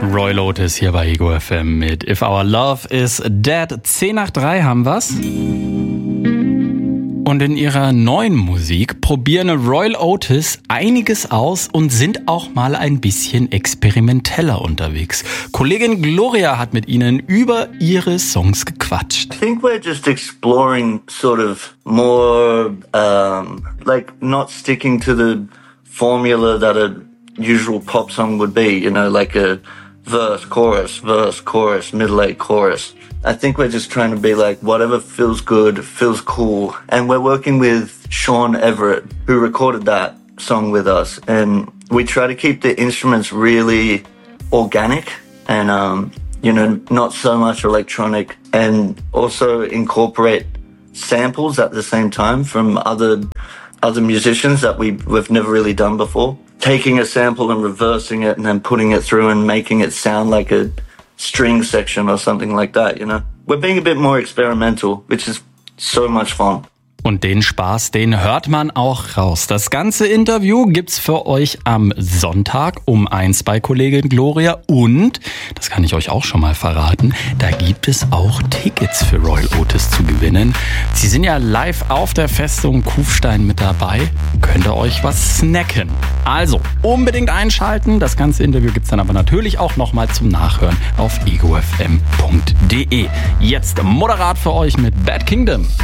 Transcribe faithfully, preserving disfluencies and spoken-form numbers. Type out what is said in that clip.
Roy Otis hier bei Ego F M mit If Our Love Is Dead. zehn nach drei haben wir's. Und in ihrer neuen Musik probieren Roy Otis einiges aus und sind auch mal ein bisschen experimenteller unterwegs. Kollegin Gloria hat mit ihnen über ihre Songs gequatscht. I think we're just exploring sort of more, um, like not sticking to the formula that a usual pop song would be, you know, like a verse, chorus, verse, chorus, middle eight, chorus. I think we're just trying to be like whatever feels good, feels cool. And we're working with Sean Everett, who recorded that song with us. And we try to keep the instruments really organic and, um, you know, not so much electronic, and also incorporate samples at the same time from other other musicians that we, we've never really done before. Taking a sample and reversing it and then putting it through and making it sound like a string section or something like that, you know. We're being a bit more experimental, which is so much fun. Und den Spaß, den hört man auch raus. Das ganze Interview gibt's für euch am Sonntag um eins bei Kollegin Gloria. Und, das kann ich euch auch schon mal verraten, da gibt es auch Tickets für Roy Otis zu gewinnen. Sie sind ja live auf der Festung Kufstein mit dabei. Könnt ihr euch was snacken. Also, unbedingt einschalten. Das ganze Interview gibt's dann aber natürlich auch nochmal zum Nachhören auf ego f m punkt d e. Jetzt moderat für euch mit Bad Kingdom.